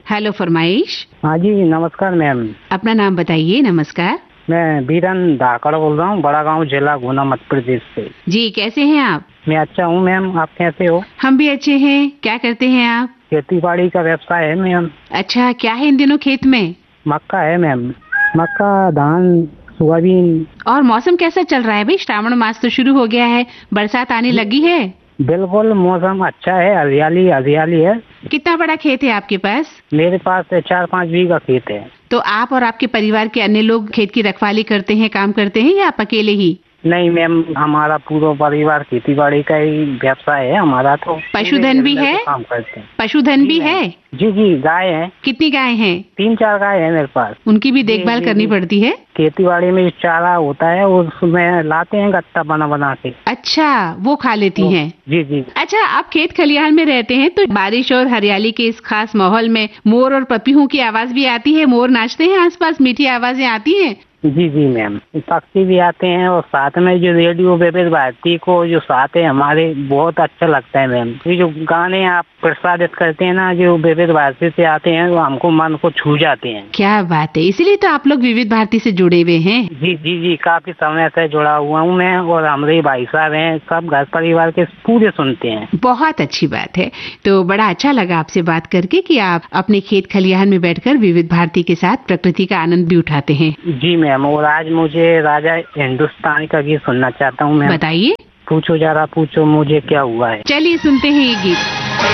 Hello फरमाइश। हाँ जी नमस्कार मैम। अपना नाम बताइए। नमस्कार। मैं बीरन धाकड़ बोल रहा हूँ, बड़ा गांव जिला गुना मध्य प्रदेश से। जी कैसे हैं आप? मैं अच्छा हूँ मैम, आप कैसे हो? हम भी अच्छे हैं। क्या करते हैं आप? खेती बाड़ी का व्यवसाय है मैम। अच्छा, क्या है इन दिनों खेत में? मक्का है मैम, मक्का धान सोयाबीन। और मौसम कैसा चल रहा है भाई? श्रावण मास तो शुरू हो गया है, बरसात आने लगी है। बिल्कुल मौसम अच्छा है, हरियाली हरियाली है। कितना बड़ा खेत है आपके पास? मेरे पास 4-5 बीघा खेत है। तो आप और आपके परिवार के अन्य लोग खेत की रखवाली करते हैं, काम करते हैं, या आप अकेले ही? नहीं मैम, हमारा पूरा परिवार खेती बाड़ी का ही व्यवसाय है हमारा। तो पशुधन भी है? काम करते हैं। पशुधन भी है? जी जी, गाय है। कितनी गाय हैं? 3-4 गाय है मेरे पास। उनकी भी देखभाल करनी पड़ती है? खेती बाड़ी में चारा होता है, उसमें लाते हैं गत्ता बना बना के। अच्छा, वो खा लेती हैं? जी जी। अच्छा, आप खेत खलिहान में रहते हैं तो बारिश और हरियाली के इस खास माहौल में मोर और पपीहों की आवाज भी आती है? मोर नाचते हैं आसपास, मीठी आवाजें आती हैं? जी जी मैम, पक्षी भी आते हैं और साथ में जो रेडियो विविध भारती को जो साथ है हमारे, बहुत अच्छा लगता है मैम। ये जो गाने आप प्रसारित करते हैं ना, जो विविध भारती से आते हैं, वो हमको मन को छू जाते हैं। क्या बात है, इसीलिए तो आप लोग विविध भारती से जुड़े हुए हैं। जी जी जी, काफी समय से जुड़ा हुआ हूँ मैं, और हमारे भाई साहब हैं, सब घर परिवार के पूरे सुनते हैं। बहुत अच्छी बात है। तो बड़ा अच्छा लगा आपसे बात करके कि आप अपने खेत खलिहान में बैठकर विविध भारती के साथ प्रकृति का आनंद भी उठाते हैं। जी मैम, और आज मुझे राजा हिंदुस्तानी का गीत सुनना चाहता हूँ मैम। बताइए। पूछो जरा पूछो मुझे क्या हुआ है। चलिए सुनते हैं ये गीत।